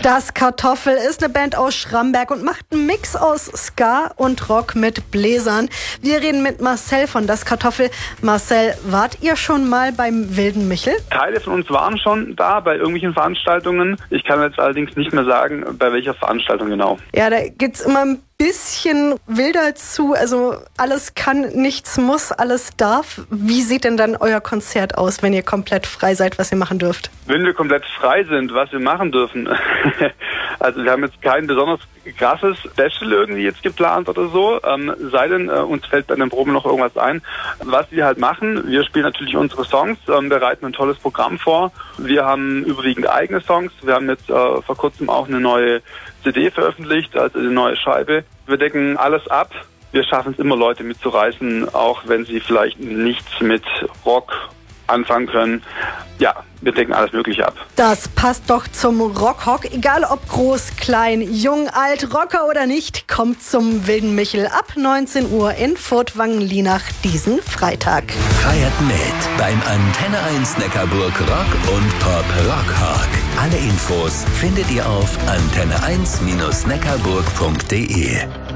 Das Kartoffel ist eine Band aus Schramberg und macht einen Mix aus Ska und Rock mit Bläsern. Wir reden mit Marcel von Das Kartoffel. Marcel, wart ihr schon mal beim Wilden Michel? Teile von uns waren schon da bei irgendwelchen Veranstaltungen. Ich kann jetzt allerdings nicht mehr sagen, bei welcher Veranstaltung genau. Ja, da gibt's immer ein bisschen wilder zu. Also alles kann, nichts muss, alles darf. Wie sieht denn dann euer Konzert aus, wenn ihr komplett frei seid, was ihr machen dürft? Wenn wir komplett frei sind, was wir machen dürfen. Also wir haben jetzt kein besonders krasses Special irgendwie jetzt geplant oder so. Sei denn, uns fällt bei den Proben noch irgendwas ein. Was wir halt machen, wir spielen natürlich unsere Songs, bereiten ein tolles Programm vor. Wir haben überwiegend eigene Songs. Wir haben jetzt vor kurzem auch eine neue CD veröffentlicht, also eine neue Scheibe. Wir decken alles ab. Wir schaffen es immer, Leute mitzureißen, auch wenn sie vielleicht nichts mit Rock anfangen können. Ja, wir decken alles Mögliche ab. Das passt doch zum Rockhock. Egal ob groß, klein, jung, alt, Rocker oder nicht, kommt zum Wilden Michel ab 19 Uhr in Furtwangen-Lienach diesen Freitag. Feiert mit beim Antenne 1 Neckarburg Rock und Pop Rockhock. Alle Infos findet ihr auf antenne1-neckarburg.de.